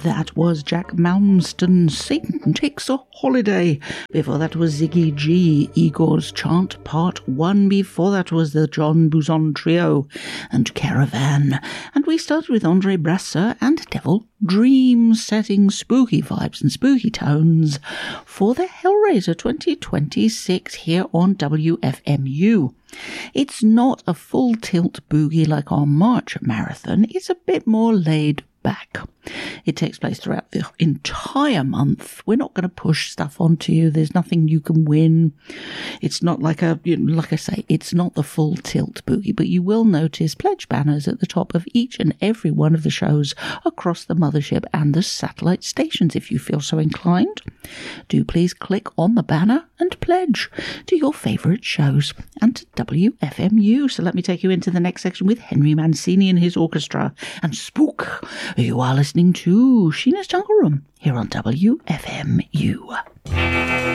that was Jack Malmston, Satan Takes a Holiday. Before that was Ziggy G, Igor's Chant Part 1. Before that was the John Buzon Trio and Caravan. And we started with Andre Brasseur and Devil Dreams, setting spooky vibes and spooky tones for the Hellraiser 2026 here on WFMU. It's not a full tilt boogie like our March marathon, it's a bit more laid back. It takes place throughout the entire month. We're not going to push stuff onto you. There's nothing you can win. It's not like like I say, it's not the full tilt boogie, but you will notice pledge banners at the top of each and every one of the shows across the mothership and the satellite stations. If you feel so inclined, do please click on the banner and pledge to your favourite shows and to WFMU. So let me take you into the next section with Henry Mancini and his orchestra and Spook. You are listening to Sheena's Jungle Room here on WFMU.